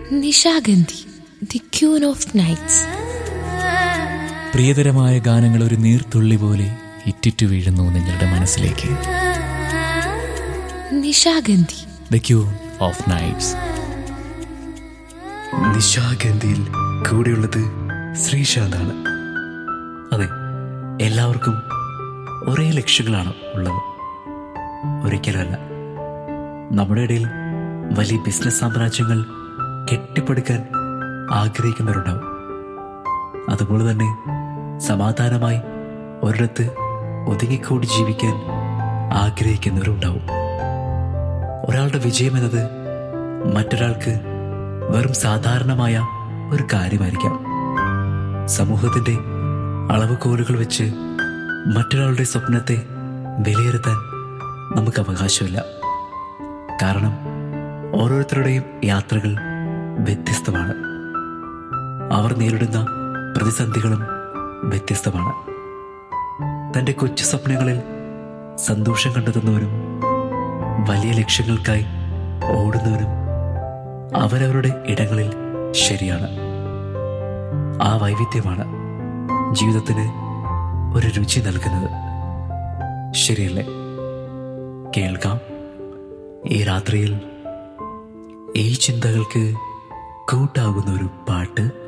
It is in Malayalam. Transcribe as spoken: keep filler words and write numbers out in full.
Nishagandhi, the queen of nights. പ്രിയതരമായ ഗാനങ്ങൾ ഒരു നീർത്തുള്ളി പോലെ ഇറ്റിറ്റു വീഴുന്നു നിങ്ങളുടെ മനസ്സിലേക്ക്. Nishagandhi, the queen of nights. നിശാഗന്ധിയിൽ കൂടെയുള്ളത് ശ്രീശാന്താണ്. അതെ, എല്ലാവർക്കും ഒരേ ലക്ഷ്യങ്ങളാണ് ഉള്ളത്. ഒരിക്കലുമല്ല. നമ്മുടെ ഇടയിൽ വലിയ ബിസിനസ് സാമ്രാജ്യങ്ങൾ കെട്ടിപ്പടുക്കാൻ ആഗ്രഹിക്കുന്നവരുണ്ടാവും. അതുപോലെ തന്നെ സമാധാനമായി ഒരിടത്ത് ഒതുങ്ങിക്കൂടി ജീവിക്കാൻ ആഗ്രഹിക്കുന്നവരുണ്ടാവും. ഒരാളുടെ വിജയം എന്നത് മറ്റൊരാൾക്ക് വെറും സാധാരണമായ ഒരു കാര്യമായിരിക്കാം. സമൂഹത്തിൻ്റെ അളവുകോലുകൾ വെച്ച് മറ്റൊരാളുടെ സ്വപ്നത്തെ വിലയിരുത്താൻ നമുക്ക് അവകാശമില്ല. കാരണം ഓരോരുത്തരുടെയും യാത്രകൾ വ്യത്യസ്തമാണ്. അവർ നേരിടുന്ന പ്രതിസന്ധികളും വ്യത്യസ്തമാണ്. തൻ്റെ കൊച്ചു സ്വപ്നങ്ങളിൽ സന്തോഷം കണ്ടെത്തുന്നവരും വലിയ ലക്ഷ്യങ്ങൾക്കായി ഓടുന്നവരും അവരവരുടെ ഇടങ്ങളിൽ ശരിയാണ്. ആ വൈവിധ്യമാണ് ജീവിതത്തിന് ഒരു രുചി നൽകുന്നത്. ശരിയല്ലേ? കേൾക്കാം ഈ രാത്രിയിൽ ഈ ചിന്തകൾക്ക് കൂട്ടാകുന്ന ഒരു പാട്ട്.